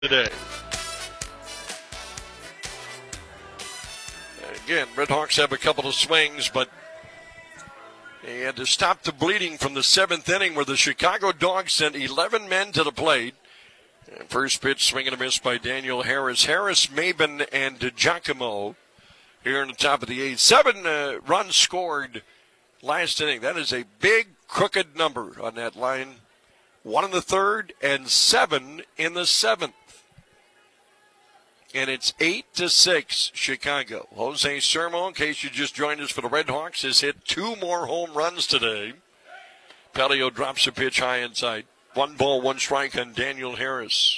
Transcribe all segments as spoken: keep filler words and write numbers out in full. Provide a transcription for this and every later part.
today. Again, Redhawks have a couple of swings, but they had to stop the bleeding from the seventh inning where the Chicago Dogs sent eleven men to the plate. And first pitch, swing and a miss by Daniel Harris. Harris, Maben, and DiGiacomo here in the top of the eighth. Seven uh, runs scored last inning. That is a big, crooked number on that line. One in the third and seven in the seventh. And it's eight to six, Chicago. Jose Sermo, in case you just joined us for the Redhawks, has hit two more home runs today. Pelio drops a pitch high inside. One ball, one strike on Daniel Harris.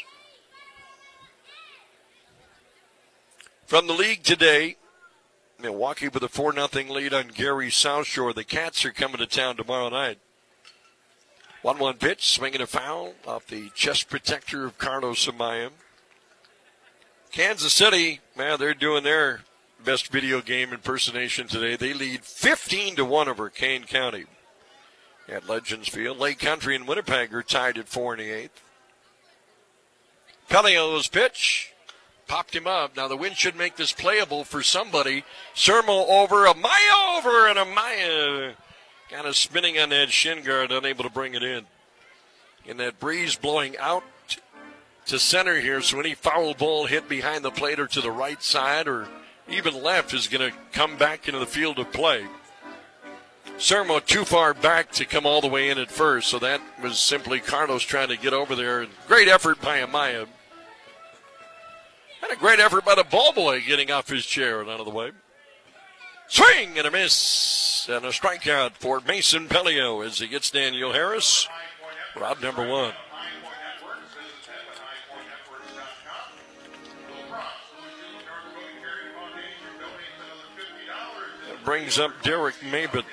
From the league today, Milwaukee with a four nothing lead on Gary South Shore. The Cats are coming to town tomorrow night. one one pitch, swinging a foul off the chest protector of Carlos Amaya. Kansas City, man, they're doing their best video game impersonation today. They lead fifteen to one over Kane County at Legends Field. Lake Country and Winnipeg are tied at four in the eighth. Pelio's pitch popped him up. Now the wind should make this playable for somebody. Sermo over, Amaya over, and Amaya kind of spinning on that shin guard, unable to bring it in. And that breeze blowing out to center here, so any foul ball hit behind the plate or to the right side or even left is going to come back into the field of play. Sermo too far back to come all the way in at first, so that was simply Carlos trying to get over there. Great effort by Amaya. And a great effort by the ball boy getting off his chair and out of the way. Swing and a miss and a strikeout for Mason Pelio as he gets Daniel Harris. Route number one. That brings up Derek Maben.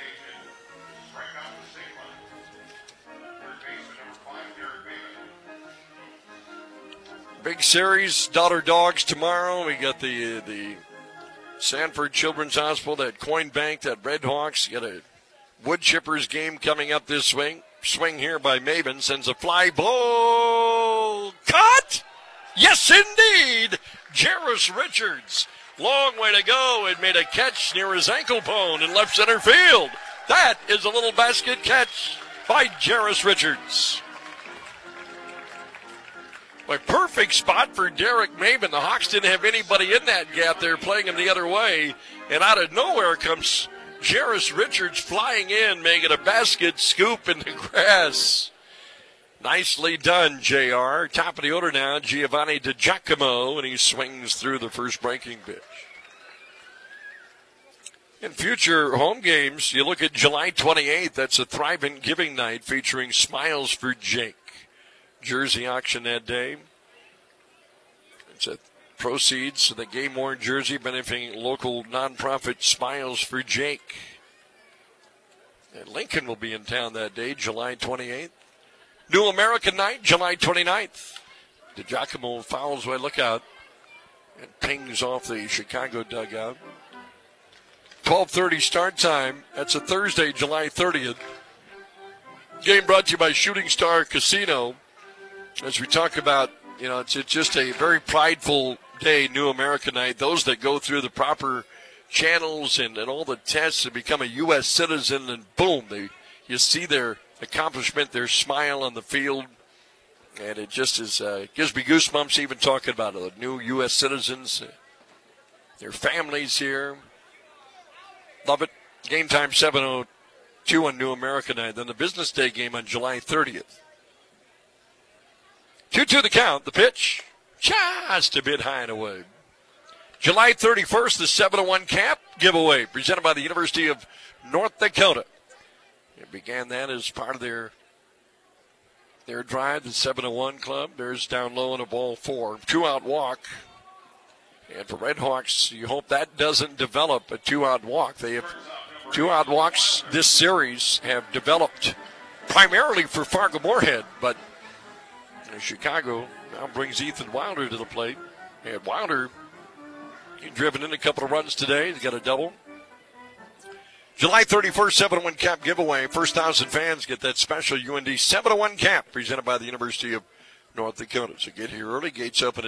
Big series, Daughter Dogs tomorrow. We got the the Sanford Children's Hospital, that Coin Bank, that Redhawks. You got a Wood Chippers game coming up this swing. Swing here by Maben, sends a fly ball. Cut! Yes, indeed! Jairus Richards. Long way to go. It made a catch near his ankle bone in left center field. That is a little basket catch by Jairus Richards. A perfect spot for Derek Maben. The Hawks didn't have anybody in that gap. They're playing him the other way. And out of nowhere comes Jairus Richards flying in, making a basket scoop in the grass. Nicely done, J R. Top of the order now, Giovanni DiGiacomo, and he swings through the first breaking pitch. In future home games, you look at July twenty-eighth. That's a Thrivent Giving Night featuring Smiles for Jake. Jersey auction that day. It's a proceeds of the game-worn jersey benefiting local nonprofit Smiles for Jake. And Lincoln will be in town that day, July twenty-eighth. New American Night, July twenty-ninth. DiGiacomo fouls way, look out, and pings off the Chicago dugout. twelve thirty start time. That's a Thursday, July thirtieth. Game brought to you by Shooting Star Casino. As we talk about, you know, it's, it's just a very prideful day, New American Night. Those that go through the proper channels and, and all the tests and become a U S citizen, and boom, they you see their accomplishment, their smile on the field. And it just is uh, gives me goosebumps even talking about it. The new U S citizens, uh, their families here. Love it. Game time seven oh two on New American Night. Then the business day game on July thirtieth. two two the count. The pitch. Just a bit high and away. July thirty-first, the seven oh one cap giveaway presented by the University of North Dakota. It began that as part of their their drive, the seven oh one club. There's down low in a ball four. Two-out walk. And for Redhawks, you hope that doesn't develop a two-out walk. They have two-out walks this series have developed primarily for Fargo-Moorhead, but Chicago now brings Ethan Wilder to the plate. And Wilder, he's driven in a couple of runs today. He's got a double. July thirty-first, seven oh one cap giveaway. First one thousand fans get that special U N D seven oh one cap presented by the University of North Dakota. So get here early. Gates open at